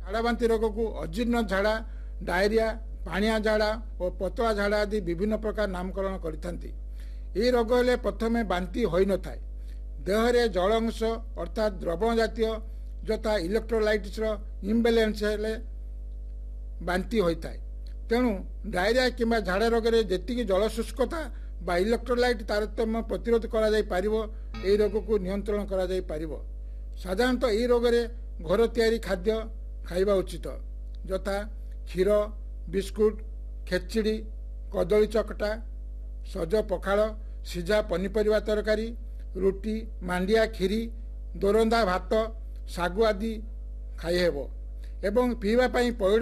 ଝାଡ଼ାବାନ୍ତି ରୋଗକୁ ଅଜୀର୍ଣ୍ଣ ଝାଡ଼ା, ଡାଇରିଆ, ପାଣିଆ ଝାଡ଼ା ଓ ପତଳା ଝାଡ଼ା ଆଦି ବିଭିନ୍ନ ପ୍ରକାର ନାମକରଣ କରିଥାନ୍ତି। ଏହି ରୋଗ ହେଲେ ପ୍ରଥମେ ବାନ୍ତି ହୋଇନଥାଏ। ଦେହରେ ଜଳ ଅଂଶ ଅର୍ଥାତ୍ ଦ୍ରବଣ ଜାତୀୟ ଯଥା ଇଲେକ୍ଟ୍ରୋଲାଇଟ୍ସର ଇମ୍ବାଲାନ୍ସ ହେଲେ ବାନ୍ତି ହୋଇଥାଏ। ତେଣୁ ଡାଇରିଆ କିମ୍ବା ଝାଡ଼ା ରୋଗରେ ଯେତିକି ଜଳ ଶୁଷ୍କତା ବା ଇଲେକ୍ଟ୍ରୋଲାଇଟ୍ ତାରତମ୍ୟ ପ୍ରତିରୋଧ କରାଯାଇପାରିବ, ଏହି ରୋଗକୁ ନିୟନ୍ତ୍ରଣ କରାଯାଇପାରିବ। ସାଧାରଣତଃ ଏହି ରୋଗରେ ଘର ତିଆରି ଖାଦ୍ୟ ଖାଇବା ଉଚିତ, ଯଥା କ୍ଷୀର, ବିସ୍କୁଟ, ଖେଚୁଡ଼ି, କଦଳୀ ଚକଟା, ସଜ ପଖାଳ, ସିଝା ପନିପରିବା ତରକାରୀ, ରୁଟି, ମାଣ୍ଡିଆ କ୍ଷୀରି, ଦୋରନ୍ଦା ଭାତ, ଶାଗୁ ଆଦି ଖାଇହେବ ଏବଂ ପିଇବା ପାଇଁ ପଇଡ଼